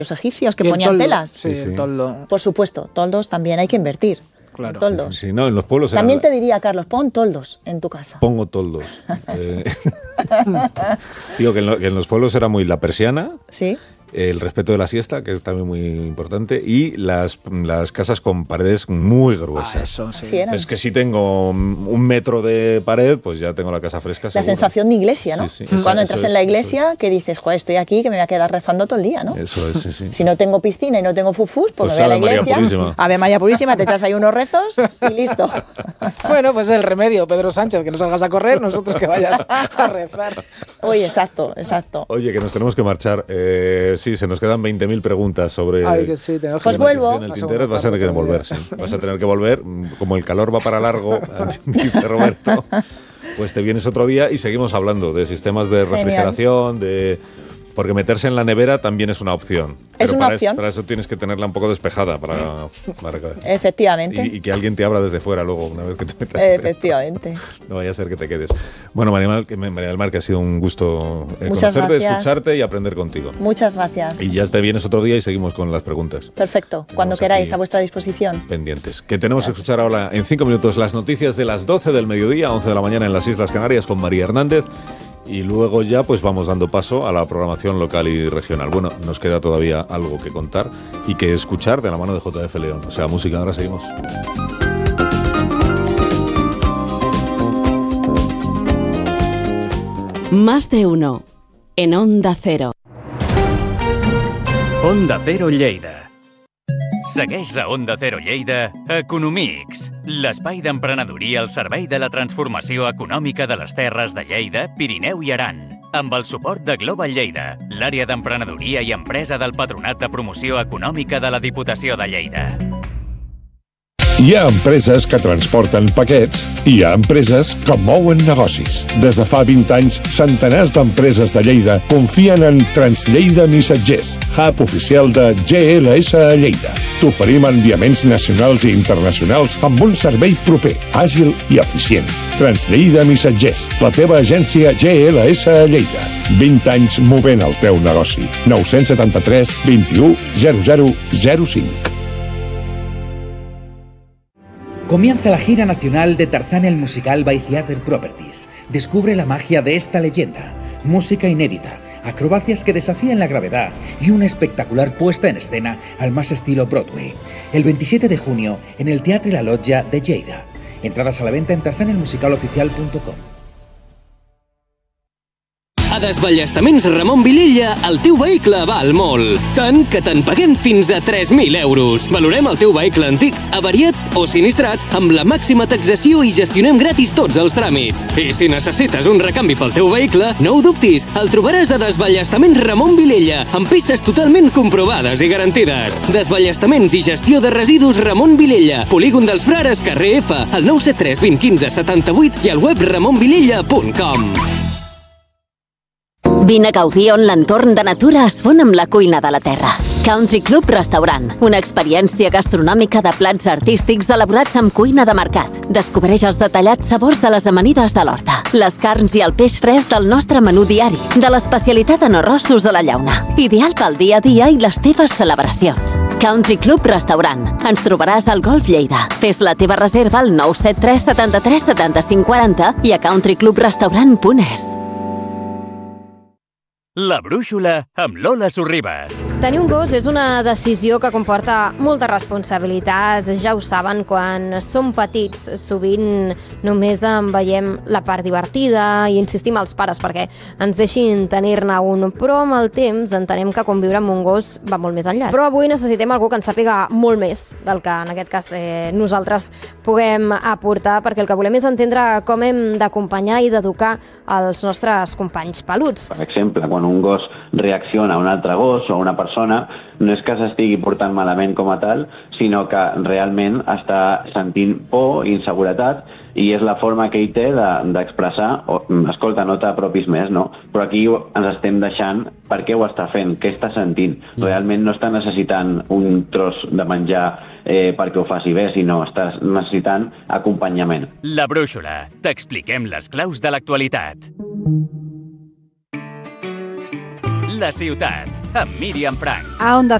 los egipcios que ponían telas. Sí, el toldo. Por supuesto, toldos también hay que invertir. Claro. Toldos. Sí, no, en los pueblos también te diría, Carlos, pon toldos en tu casa. Pongo toldos. Digo que en los pueblos era muy la persiana. Sí. El respeto de la siesta, que es también muy importante, y las casas con paredes muy gruesas. Eso, sí. Así eran. Es que si tengo 1 metro de pared, pues ya tengo la casa fresca. La seguro. sensación de iglesia, ¿no? Sí, Cuando entras en la iglesia, que dices, joder, estoy aquí, que me voy a quedar rezando todo el día, ¿no? Eso es, sí. Si no tengo piscina y no tengo fufús, pues me voy a la Ave María iglesia. Purísima. Ave María Purísima, te echas ahí unos rezos y listo. Bueno, pues el remedio, Pedro Sánchez, que no salgas a correr, nosotros que vayas a rezar. Oye, exacto. Oye, que nos tenemos que marchar. Sí, se nos quedan 20.000 preguntas sobre... Ay, que sí, tenemos Pues que... vuelvo. En el tintero vas a tener que volver, sí. Vas a tener que volver. Como el calor va para largo, dice Roberto, pues te vienes otro día y seguimos hablando de sistemas de refrigeración, porque meterse en la nevera también es una opción. Es una opción. Para eso tienes que tenerla un poco despejada. Efectivamente. Y que alguien te abra desde fuera luego, una vez que te metas. Efectivamente. No vaya a ser que te quedes. Bueno, María del Mar, que ha sido un gusto Muchas conocerte, gracias. Escucharte y aprender contigo. Muchas gracias. Y ya te vienes otro día y seguimos con las preguntas. Perfecto. Cuando queráis, a vuestra disposición. Pendientes. Que tenemos que escuchar ahora en 5 minutos las noticias de las 12 del mediodía, 11 de la mañana en las Islas Canarias con María Hernández. Y luego ya pues vamos dando paso a la programación local y regional. Bueno, nos queda todavía algo que contar y que escuchar de la mano de JF León. O sea, música, ahora seguimos. Más de uno en Onda Cero. Onda Cero Lleida. Segueix a Onda Cero Lleida Economics, l'espai d'emprenedoria al servei de la transformació econòmica de les terres de Lleida, Pirineu i Aran, amb el suport de Global Lleida, l'àrea d'emprenedoria i empresa del Patronat de Promoció Econòmica de la Diputació de Lleida. Hi ha empreses que transporten paquets i hi ha empreses que mouen negocis. Des de fa 20 anys, centenars d'empreses de Lleida confien en Translleida Missatgers, hub oficial de GLS a Lleida. T'oferim enviaments nacionals i internacionals amb un servei proper, àgil i eficient. Translleida Missatgers, la teva agència GLS a Lleida. 20 anys movent el teu negoci. 973 21 0005. Comienza la gira nacional de Tarzán el musical by Theater Properties. Descubre la magia de esta leyenda. Música inédita, acrobacias que desafían la gravedad y una espectacular puesta en escena al más estilo Broadway. El 27 de junio en el Teatre La Loggia de Lleida. Entradas a la venta en tarzanelmusicaloficial.com. A Desballestaments Ramon Vilella, el teu vehicle val molt. Tant que te'n paguem fins a 3.000 euros. Valorem el teu vehicle antic, avariat o sinistrat amb la màxima taxació i gestionem gratis tots els tràmits. I si necessites un recanvi pel teu vehicle, no ho dubtis, el trobaràs a Desballestaments Ramon Vilella, amb peces totalment comprovades i garantides. Desballestaments i gestió de residus Ramon Vilella, Polígon dels Frares, carrer F, al 973 20 15 78 i al web ramonvilella.com. Vine a gaudir on l'entorn de natura es fon amb la cuina de la terra. Country Club Restaurant, una experiència gastronòmica de plats artístics elaborats amb cuina de mercat. Descobreix els detallats sabors de les amanides de l'horta, les carns i el peix fresc del nostre menú diari, de l'especialitat en arrossos a la llauna. Ideal pel dia a dia i les teves celebracions. Country Club Restaurant. Ens trobaràs al Golf Lleida. Fes la teva reserva al 973 73 75 40 i a countryclubrestaurant.es. La Brúixola amb Lola Sorribas. Tenir un gos és una decisió que comporta molta responsabilitat. Ja ho saben, quan som petits sovint només en veiem la part divertida i insistim als pares perquè ens deixin tenir-ne un, però amb el temps entenem que conviure amb un gos va molt més enllà. Però avui necessitem algú que ens sàpiga molt més del que en aquest cas nosaltres puguem aportar, perquè el que volem és entendre com hem d'acompanyar i d'educar els nostres companys peluts. Per exemple, quan un gos reacciona a un altre gos o a una persona, no és que s'estigui portant malament com a tal, sinó que realment està sentint por i inseguretat i és la forma que ell té d'expressar, escolta, no t'apropis més, no? Però aquí ens estem deixant per què ho està fent, què està sentint. Realment no està necessitant un tros de menjar perquè ho faci bé, sinó està necessitant acompanyament. La Brúixola. T'expliquem les claus de l'actualitat. La ciutat, amb Míriam Frank. A Onda